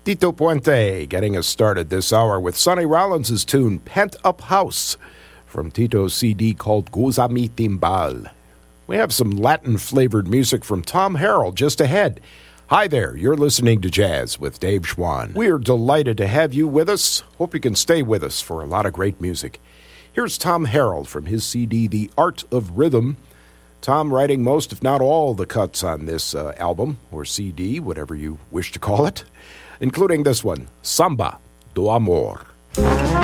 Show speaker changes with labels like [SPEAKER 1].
[SPEAKER 1] Tito Puente getting us started this hour with Sonny Rollins' tune Pent Up House from Tito's CD called Goza Mi Timbal. We have some Latin-flavored music from Tom Harrell just ahead. Hi there, you're listening to Jazz with Dave Schwann. We are delighted to have you with us. Hope you can stay with us for a lot of great music. Here's Tom Harrell from his CD, The Art of Rhythm. Tom writing most, if not all, the cuts on this album, or CD, whatever you wish to call it, including this one, Samba do Amor.